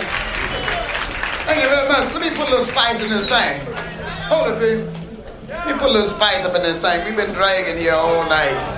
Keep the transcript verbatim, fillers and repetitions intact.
Thank you very much. Let me put a little spice in this thing. Hold it, baby. Let me put a little spice up in this thing. We've been dragging here all night.